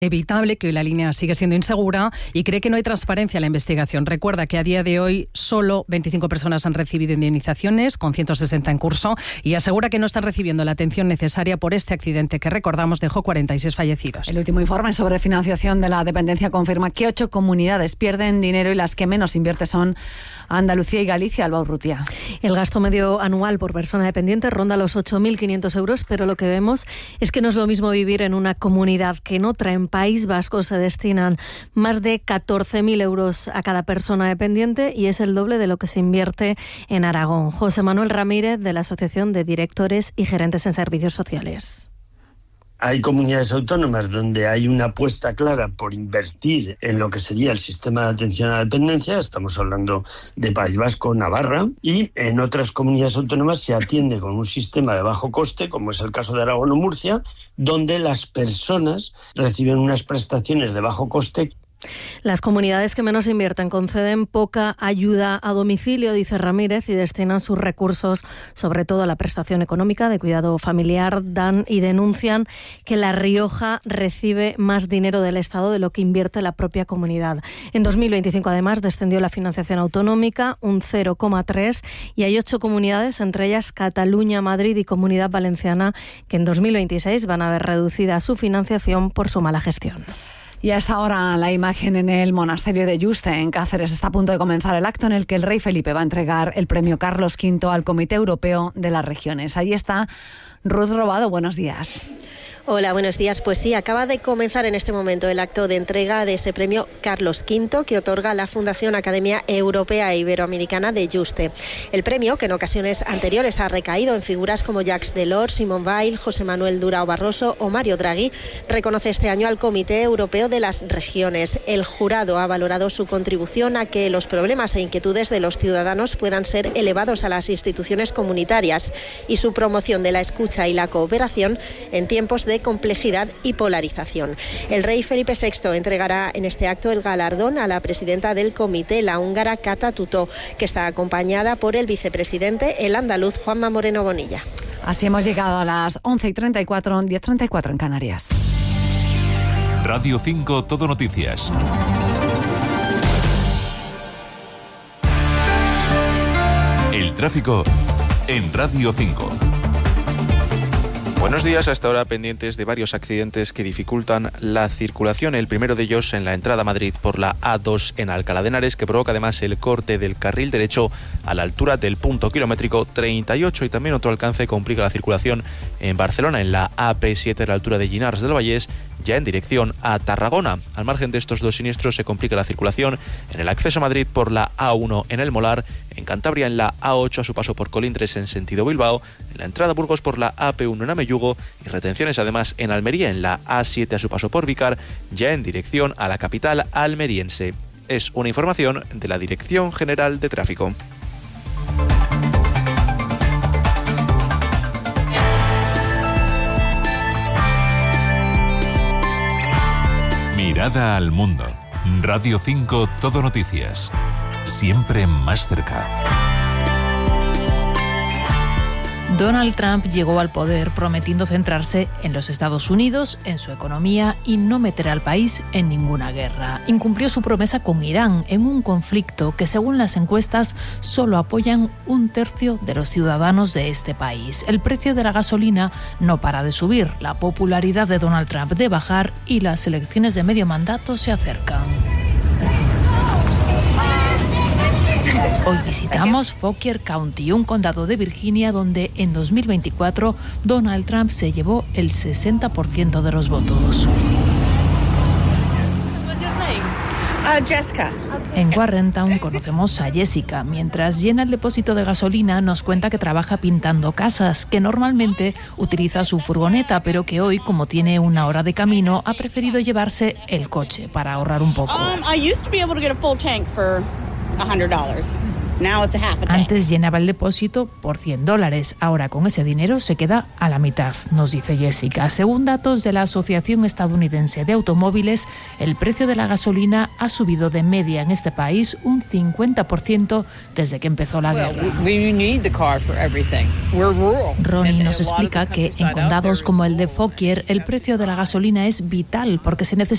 evitable, que hoy la línea sigue siendo insegura y cree que no hay transparencia en la investigación. Recuerda que a día de hoy solo 25 personas han recibido indemnizaciones, con 160 en curso, y asegura que no están recibiendo la atención necesaria por este accidente que, recordamos, dejó 46 fallecidos. El último informe sobre financiación de la dependencia confirma que 8 comunidades pierden dinero y las que menos invierte son Andalucía y Galicia. Alba Urrutia. El gasto medio anual por persona dependiente ronda los 8.500 euros, pero lo que vemos es que no es lo mismo vivir en una comunidad que en otra. En País Vasco se destinan más de 14.000 euros a cada persona dependiente y es el doble de lo que se invierte en Aragón. José Manuel Ramírez, de la Asociación de Directores y Gerentes en Servicios Sociales. Hay comunidades autónomas donde hay una apuesta clara por invertir en lo que sería el sistema de atención a la dependencia, estamos hablando de País Vasco, Navarra, y en otras comunidades autónomas se atiende con un sistema de bajo coste, como es el caso de Aragón o Murcia, donde las personas reciben unas prestaciones de bajo coste. Las comunidades que menos invierten conceden poca ayuda a domicilio, dice Ramírez, y destinan sus recursos sobre todo a la prestación económica de cuidado familiar. Dan y denuncian que La Rioja recibe más dinero del Estado de lo que invierte la propia comunidad. En 2025, además, descendió la financiación autonómica un 0,3 y hay 8 comunidades, entre ellas Cataluña, Madrid y Comunidad Valenciana, que en 2026 van a ver reducida su financiación por su mala gestión. Y a esta hora la imagen en el monasterio de Yuste, en Cáceres. Está a punto de comenzar el acto en el que el rey Felipe va a entregar el premio Carlos V al Comité Europeo de las Regiones. Ahí está Ruth Robado. Buenos días. Hola, buenos días. Pues sí, acaba de comenzar en este momento el acto de entrega de ese premio Carlos V que otorga la Fundación Academia Europea e Iberoamericana de Yuste. El premio, que en ocasiones anteriores ha recaído en figuras como Jacques Delors, Simone Weil, José Manuel Durão Barroso o Mario Draghi, reconoce este año al Comité Europeo de las Regiones. El jurado ha valorado su contribución a que los problemas e inquietudes de los ciudadanos puedan ser elevados a las instituciones comunitarias y su promoción de la escucha y la cooperación en tiempos de complejidad y polarización. El rey Felipe VI entregará en este acto el galardón a la presidenta del comité, la húngara Kata Tutó, que está acompañada por el vicepresidente, el andaluz Juanma Moreno Bonilla. Así hemos llegado a las 11:34, 10:34 en Canarias. Radio 5 Todo Noticias. El tráfico en Radio 5. Buenos días. Hasta ahora pendientes de varios accidentes que dificultan la circulación. El primero de ellos en la entrada a Madrid por la A2 en Alcalá de Henares, que provoca además el corte del carril derecho a la altura del punto kilométrico 38, y también otro alcance complica la circulación en Barcelona en la AP7 a la altura de Llinars del Vallès, ya en dirección a Tarragona. Al margen de estos dos siniestros se complica la circulación en el acceso a Madrid por la A1 en El Molar, en Cantabria en la A8 a su paso por Colindres en sentido Bilbao, en la entrada a Burgos por la AP1 en Ameyugo, y retenciones además en Almería en la A7 a su paso por Vícar, ya en dirección a la capital almeriense. Es una información de la Dirección General de Tráfico. Mirada al mundo. Radio 5 Todo Noticias. Siempre más cerca. Donald Trump llegó al poder prometiendo centrarse en los Estados Unidos, en su economía y no meter al país en ninguna guerra. Incumplió su promesa con Irán en un conflicto que, según las encuestas, solo apoyan 1/3 de los ciudadanos de este país. El precio de la gasolina no para de subir, la popularidad de Donald Trump de bajar y las elecciones de medio mandato se acercan. Hoy visitamos Fauquier County, un condado de Virginia donde en 2024 Donald Trump se llevó el 60% de los votos. Jessica. En Warrentown conocemos a Jessica. Mientras llena el depósito de gasolina, nos cuenta que trabaja pintando casas, que normalmente utiliza su furgoneta, pero que hoy, como tiene una hora de camino, ha preferido llevarse el coche para ahorrar un poco. $100. Now it's a half a tank. Antes llenaba el depósito por $100. Ahora con ese dinero se queda a la mitad, nos dice Jessica. Según datos de la Asociación Estadounidense de Automóviles, el precio de la gasolina ha subido de media en este país un 50% desde que empezó la guerra. Ronnie nos explica que en condados como el de Fauquier el precio de la gasolina es vital porque se necesita